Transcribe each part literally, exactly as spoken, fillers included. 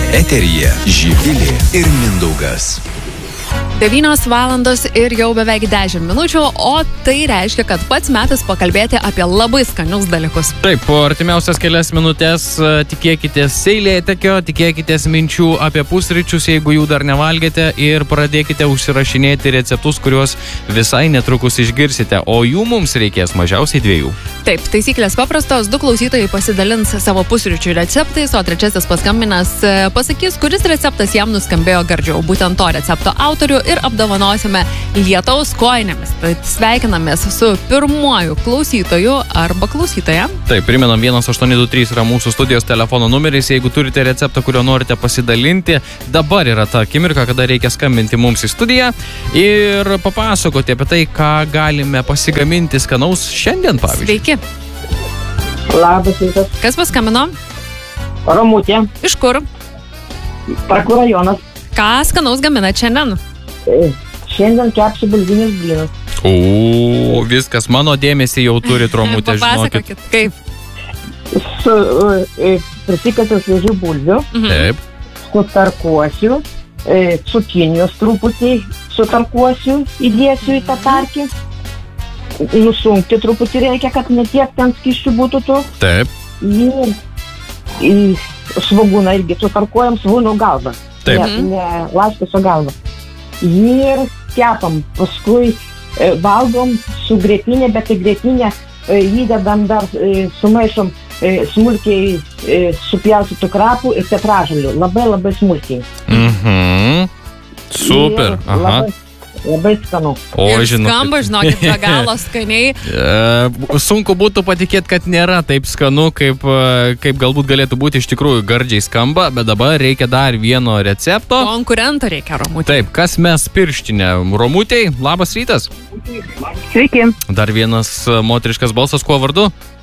Eteryje Živilė ir Mindaugas. devynios valandos ir jau beveik dešimt minučių, o tai reiškia, kad pats metas pakalbėti apie labai skanius dalykus. Taip, po artimiausias kelias minutės tikėkitės seilėtekio, tikėkitės minčių apie pusryčius, jeigu jų dar nevalgėte, ir pradėkite užsirašinėti receptus, kuriuos visai netrukus išgirsite, o jų mums reikės mažiausiai dviejų. Taip, taisyklės paprastos, du klausytojai pasidalins savo pusryčių receptais, o trečiasis paskambinęs pasakys, kuris receptas jam nuskambėjo gardžiau, būtent to recepto autorių, ir apdovanosime lietaus kojinėmis. Tad sveikinamės su pirmuoju klausytoju arba klausytoja. Taip, primenam, vienas aštuoni du trys yra mūsų studijos telefono numeris. Jeigu turite receptą, kurio norite pasidalinti, dabar yra ta akimirka, kada reikia skambinti mums į studiją ir papasakoti apie tai, ką galime pasigaminti skanaus šiandien, pavyzdžiui. Sveiki. Labas, rytas. Kas paskambino? Romutė. Iš kur? Trakų rajonas. Ką skanaus gaminat šiandien? Šiandien kepsiu bulvinius blynus. O, viskas, mano dėmesį jau turit, Romutė, žinokit. Papasakokit, kaip. Su, e, prisikasiu šviežių bulvių, Mhm. Taip. sutarkuosiu, e, cukinijos truputį sutarkuosiu, įdėsiu į tą tarkį. Nusunkti truputį reikia, kad netiek ten skysčių būtų tų. Taip. Ir į svogūną irgi sutarkuojam svogūnų galvą. Taip. Ne, ne laškėsio galvą. Ir kepam, paskui e, valgom su grietinė, bet į grietinę e, įdedam dar, e, sumaišom e, smulkiai e, supjaustytų krapų ir petražolių. Labai labai smulkiai. Mhm. Super. Ir Aha. Labai, labai skanu. O, Ir žinokit. skamba, žinokit, be galo skaniai. E, sunku būtų patikėti, kad nėra taip skanu, kaip, e, kaip galbūt galėtų būti. Iš tikrųjų gardžiai skamba, bet dabar reikia dar vieno recepto. Konkurento reikia, Romutė. Taip, kas mes pirštinę? Romutei, labas rytas. Sveiki. Dar vienas e, moteriškas balsas, kuo vardu?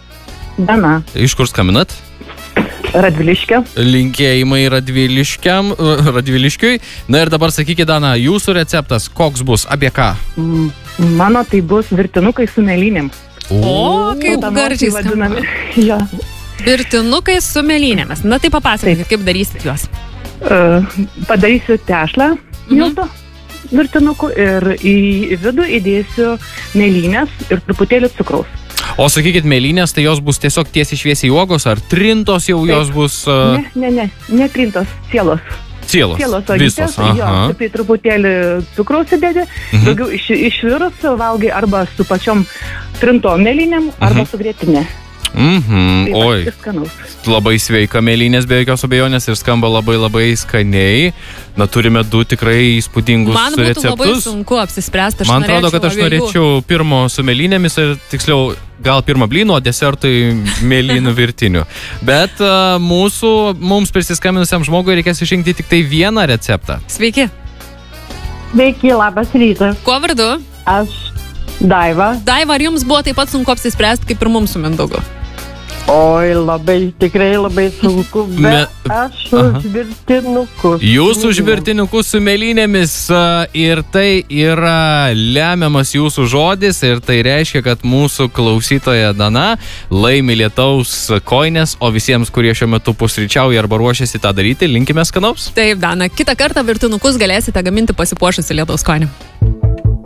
Dana. Iš kur skambinat? Radviliškio. Linkėjimai Radviliškiam, e, Radviliškiui. Na ir dabar sakykit, Dana, jūsų receptas koks bus, apie ką? Mano tai bus virtinukai su mėlynėm. O, kaip gardžiai skamba. Jo. Virtinukai su mėlynėmis. Na tai papasakokit, kaip darysit juos. Uh, padarysiu tešlą miltų virtinukų ir į vidų įdėsiu mėlynės ir truputėlį cukraus. O sakykit, mėlynės, tai jos bus tiesiog tiesiai šviesiai uogos, ar trintos jau jos bus... Uh, Ne, ne, ne, netrintos, cielos. cielos. Cielos Visos. jo, Aha. tai truputėlį cukraus įdėdė, Mhm. daugiau iš, išvirus valgai arba su pačiom trintom mėlynėm, arba Mhm. su grietinė. Mhm. Tai Oi. va, skanaus. Labai sveika mėlynės, be jokios abejonės, ir skamba labai labai skaniai. Na, turime du tikrai įspūdingus Man būtų receptus. labai sunku apsispręsti. Aš Man atrodo, kad aš abiejų. norėčiau pirmo su mėlynėmis ir tiksliau gal pirmą blynų, o desertui mėlynų virtinių. Bet uh, mūsų, mums prisiskambinusiam žmogui reikės išrinkti tik tai vieną receptą. Sveiki. Sveiki, labas rytas. Kuo vardu? Aš Daiva. Daiva, ar jums buvo taip pat sunku apsispręsti kaip ir mums su Mindaugu? Oi, labai, tikrai labai sunku, bet Me- aš Aha. už virtinukus. Jūs už virtiniukus su mėlynėmis uh, ir tai yra lemiamas jūsų žodis ir tai reiškia, kad mūsų klausytoja Dana laimi lietaus kojines, o visiems, kurie šiuo metu pusryčiauja arba ruošiasi tą daryti, linkime skanaus. Taip, Dana, kitą kartą virtinukus galėsite gaminti pasipuošusi lietaus kojinėm.